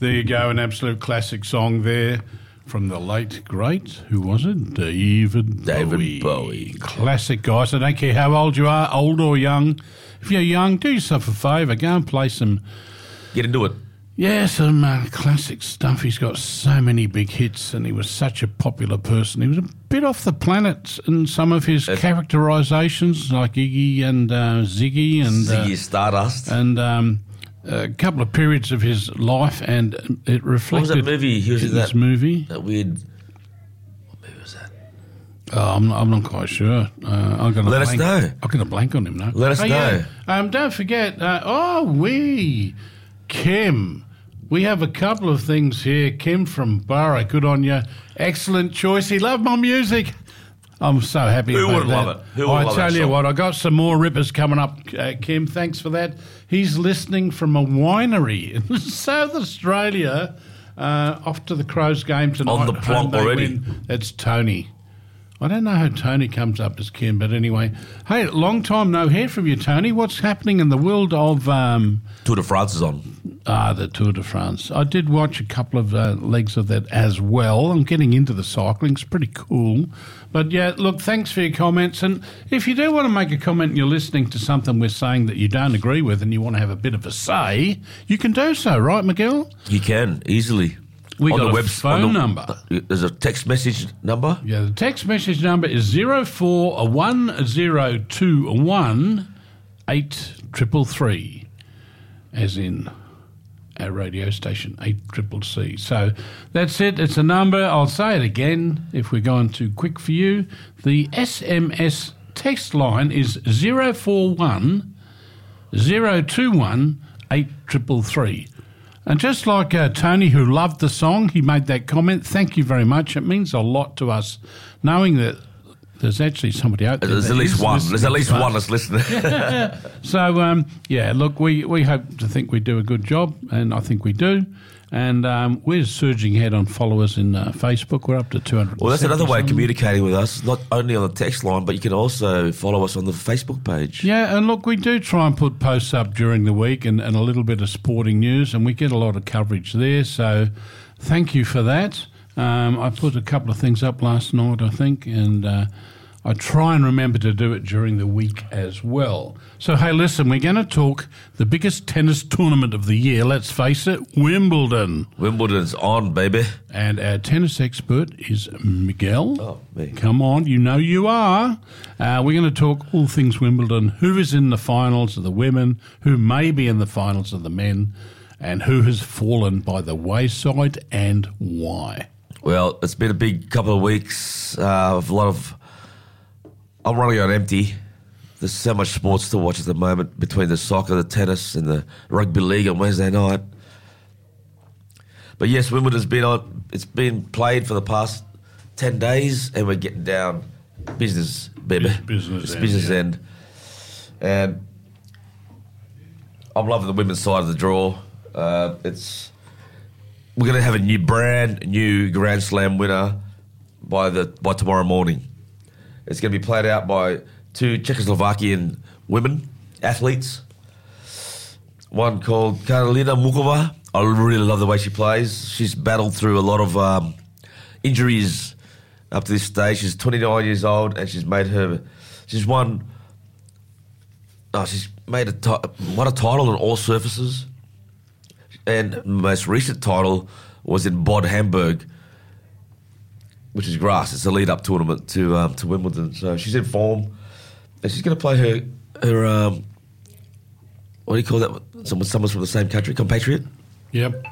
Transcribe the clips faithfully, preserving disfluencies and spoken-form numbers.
There you go, an absolute classic song there from the late, great, who was it? David Bowie. David Bowie. Classic, guys. I don't care how old you are, old or young. If you're young, do yourself a favour. Go and play some... Get into it. Yeah, some uh, classic stuff. He's got so many big hits and he was such a popular person. He was a bit off the planet in some of his That's characterisations, like Iggy and uh, Ziggy and... Ziggy uh, Stardust. And... Um, a couple of periods of his life, and it reflected. What was that movie? He was in this that movie. That weird. What movie was that? Oh, I'm, not, I'm not quite sure. Uh, I'm gonna Let blank, us know. I'm going to blank on him now. Let us oh, know. Yeah. Um, don't forget. Uh, oh, we Kim. We have a couple of things here. Kim from Burra. Good on you. Excellent choice. He loved my music. I'm so happy Who about wouldn't that. love it? Who I wouldn't love tell that you song? what, I got some more rippers coming up, uh, Kim. Thanks for that. He's listening from a winery in South Australia, uh, off to the Crows game tonight. On the plonk Home they already. win. It's Tony. I don't know how Tony comes up as Kim, but anyway. Hey, long time no hear from you, Tony. What's happening in the world of... Um, Tour de France is on. Ah, the Tour de France. I did watch a couple of uh, legs of that as well. I'm getting into the cycling. It's pretty cool. But, yeah, look, thanks for your comments. And if you do want to make a comment and you're listening to something we're saying that you don't agree with and you want to have a bit of a say, you can do so, right, Miguel? You can, easily. We On got the a web- phone on the- number. There's a text message number. Yeah, the text message number is zero four one zero two one eight triple three, as in our radio station, eight triple C. So that's it. It's a number. I'll say it again if we're going too quick for you. The S M S text line is zero four one zero two one eight triple three. And just like uh, Tony, who loved the song, he made that comment. Thank you very much. It means a lot to us knowing that there's actually somebody out there. There's that at least is one. listening There's at least to us. one that's listening. So, um, yeah, look, we, we hope to think we do a good job, and I think we do. And um, we're surging ahead on followers in uh, Facebook. We're up to two hundred. Well, that's another way of communicating with us, not only on the text line, but you can also follow us on the Facebook page. Yeah, and look, we do try and put posts up during the week and, and a little bit of sporting news, and we get a lot of coverage there. So thank you for that. Um, I put a couple of things up last night, I think, and uh, I try and remember to do it during the week as well. So, hey, listen, we're going to talk the biggest tennis tournament of the year. Let's face it, Wimbledon. Wimbledon's on, baby. And our tennis expert is Miguel. Oh, me. Come on, you know you are. Uh, we're going to talk all things Wimbledon, who is in the finals of the women, who may be in the finals of the men, and who has fallen by the wayside and why. Well, it's been a big couple of weeks uh, of a lot of... I'm running on empty. There's so much sports to watch at the moment between the soccer, the tennis, and the rugby league on Wednesday night. But yes, Wimbledon's been on. It's been played for the past ten days, and we're getting down business, baby. Bus- business it's end, business yeah. end. And I'm loving the women's side of the draw. Uh, it's we're going to have a new brand new Grand Slam winner by the by tomorrow morning. It's going to be played out by two Czechoslovakian women athletes. One called Karolina Mukova. I really love the way she plays. She's battled through a lot of um, injuries up to this stage. She's twenty-nine years old, and she's made her. She's won. Oh, she's made a ti- won a title on all surfaces, and the most recent title was in Bad Hamburg, which is grass. It's a lead-up tournament to um, to Wimbledon. So she's in form, and she's going to play her her um, what do you call that? Someone someone's from the same country, compatriot. Yep.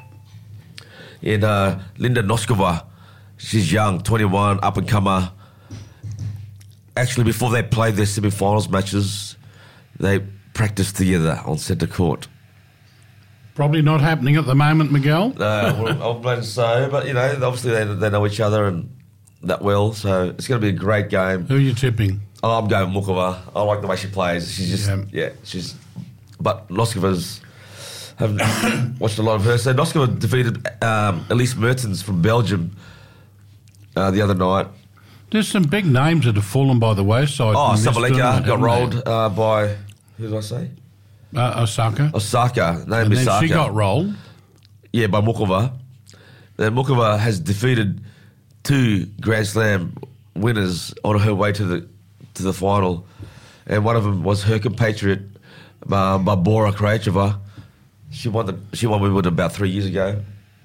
In uh, Linda Noskova. She's young, twenty-one, up and comer. Actually, before they played their semi-finals matches, they practiced together on centre court. Probably not happening at the moment, Miguel. Uh, well, I'm glad to say, but you know, obviously they, they know each other and that well, so it's going to be a great game. Who are you tipping? Oh, I'm going Mukova. I like the way she plays. She's just, Yeah. yeah, she's. But Noskova's. Haven't watched a lot of her. So Noskova defeated um, Elise Mertens from Belgium uh, the other night. There's some big names that have fallen by the wayside. Oh, from this Sabalenka tournament, got haven't rolled uh, by who did I say? they? Uh, Osaka. Osaka. Naomi And then Osaka. she got rolled. Yeah, by Mukova. And Mukova has defeated two Grand Slam winners on her way to the to the final, and one of them was her compatriot, uh, Barbora Krejcikova. She won the she won Wimbledon about three years ago,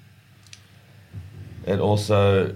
and also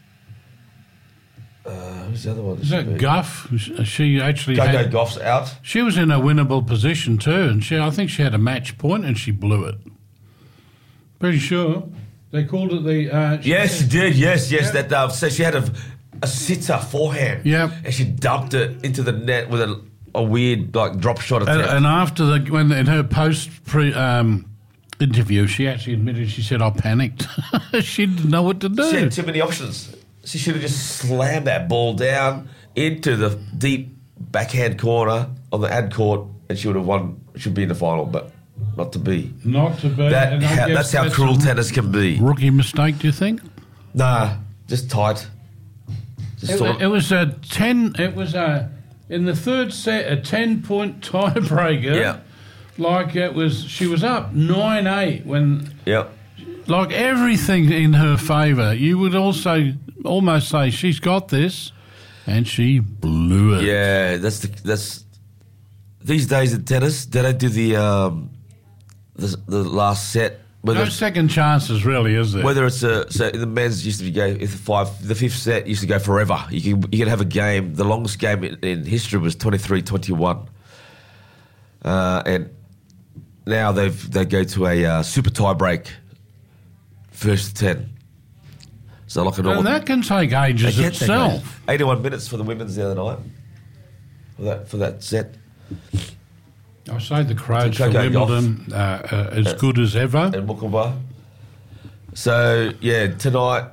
uh, who's the other one? Is that Goff? She actually Coco had, Gauff's out. She was in a winnable position too, and she I think she had a match point and she blew it. Pretty sure they called it the. Uh, she Yes, she did. Yes, yes. Yeah. That uh, so she had a a sitter forehand. Yep. and she dumped it into the net with a a weird like drop shot attempt. And, and after the when in her post pre um, interview, she actually admitted she said I panicked. She didn't know what to do. She had too many options. She should have just slammed that ball down into the deep backhand corner on the ad court, and she would have won. Should be in the final, but not to be. Not to be. That, and I how, guess that's how that's cruel a tennis can be. Rookie mistake, do you think? Nah, just tight. Just It, sort wa- of- it was a ten. It was a in the third set a ten point tiebreaker. Yeah. Like it was, she was up nine eight when, Yep. like everything in her favour. You would also almost say she's got this, and she blew it. Yeah, that's the that's these days in tennis they don't do the um the, the last set whether No it's, second chances, really, is there? whether it's a so in the men's used to be go if the five the fifth set used to go forever. You can you can have a game. The longest game in, in history was twenty-three twenty-one, uh, and now they've they go to a uh, super tie break, first to ten. So like an all and that can take ages They can't take itself. ages. eighty-one minutes for the women's the other night for that for that set. I say the crowds for Coco Gauff. Wimbledon uh, uh, as good as ever. And Mukova. So yeah, tonight.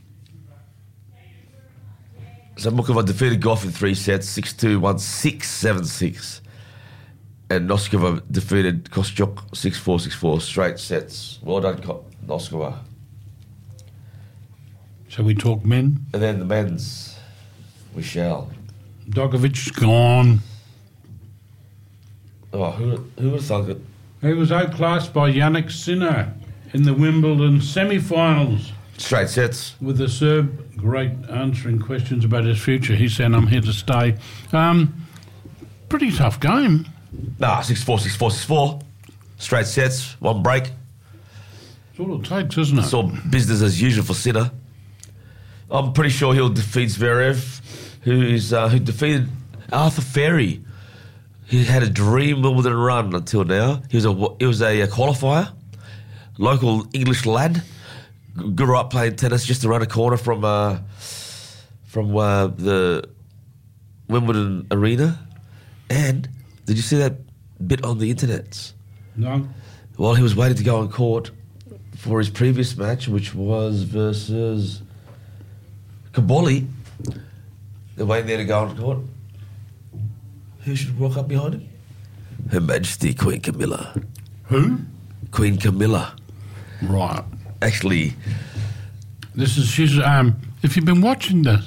So Mukova defeated Gauff in three sets, six two, one six, seven six. And Noskova defeated Kostyuk six four, six four, straight sets. Well done, Ko- Noskova. Shall we talk men? And then the men's, we shall. Djokovic's gone. Oh, who, who would have thunk it? He was outclassed by Yannick Sinner in the Wimbledon semi-finals. Straight sets. With the Serb great answering questions about his future. He said, I'm here to stay. Um, pretty tough game. Nah, six four, six four, six four. Straight sets, one break. That's all it takes, isn't it? It's all business as usual for Sinner. I'm pretty sure he'll defeat Zverev, who is uh, who defeated Arthur Ferry. He had a dream Wimbledon run until now. He was a he was a, qualifier, local English lad. G- Grew up playing tennis just around the corner from uh, from uh, the Wimbledon arena. And did you see that bit on the internet? No. While he was waiting to go on court for his previous match, which was versus Kaboli, they're waiting there to go on court. Who should walk up behind him? Her Majesty Queen Camilla. Who? Queen Camilla. Right. Actually, This is, she's, um, if you've been watching the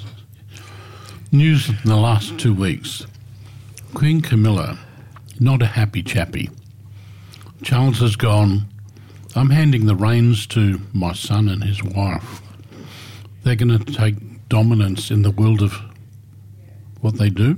news in the last two weeks, Queen Camilla, not a happy chappy. Charles has gone, I'm handing the reins to my son and his wife. They're going to take dominance in the world of what they do.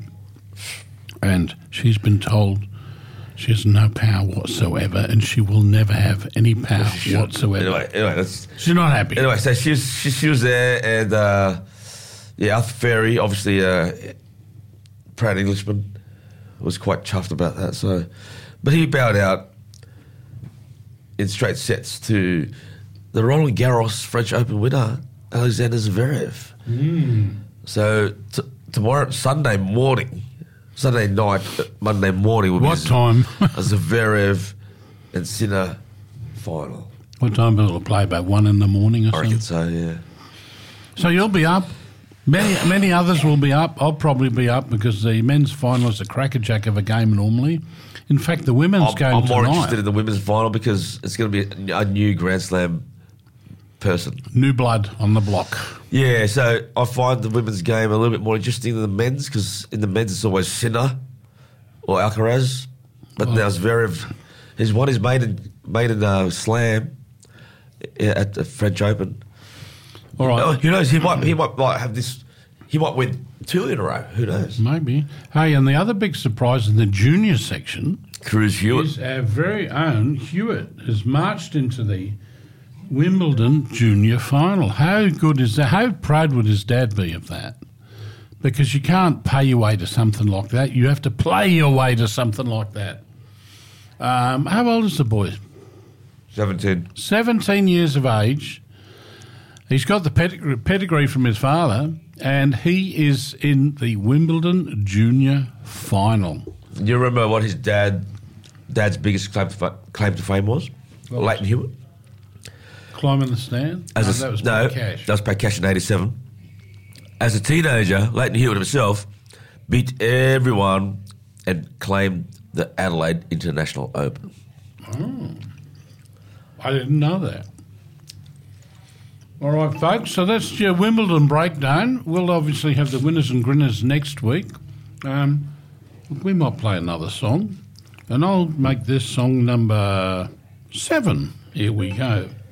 And she's been told she has no power whatsoever, and she will never have any power whatsoever. anyway, anyway, that's She's not happy. anyway. So she was she, she was there, and uh, yeah, Arthur Ferry, obviously a proud Englishman, was quite chuffed about that. So, but he bowed out in straight sets to the Roland Garros French Open winner, Alexander Zverev. Mm. So t- tomorrow, Sunday morning, Sunday night, uh, Monday morning will What be time? a Zverev and Sinner final. What time will it play? About one in the morning or I reckon something? so, yeah. So you'll be up. Many many others will be up. I'll probably be up because the men's final is a crackerjack of a game normally. In fact, the women's I'm, game I'm more tonight, interested in the women's final because it's going to be a, a new Grand Slam person. new blood on the block. Yeah, so I find the women's game a little bit more interesting than the men's because in the men's it's always Sinner or Alcaraz, but now Zverev, he's won his maiden maiden uh, slam at the French Open. All right. Oh, who knows? He might. He might, might have this. He might win two in a row. Who knows? Maybe. Hey, and the other big surprise in the junior section Cruz Hewitt. is our very own Hewitt has marched into the Wimbledon junior final. How good is that? How proud would his dad be of that? Because you can't pay your way to something like that. You have to play your way to something like that. Um, how old is the boy? Seventeen. seventeen years of age. He's got the pedigree, pedigree from his father, and he is in the Wimbledon junior final. You remember what his dad, dad's biggest claim to, fa- claim to fame was? What? Leighton Hewitt. Climbing the stand? As no, a, that was no, Paddy Cash. that was Pat Cash in eighty-seven. As a teenager, Leighton Hewitt himself beat everyone and claimed the Adelaide International Open. Oh. I didn't know that. All right, folks, so that's your Wimbledon breakdown. We'll obviously have the winners and grinners next week. Um, we might play another song, and I'll make this song number seven. Here we go.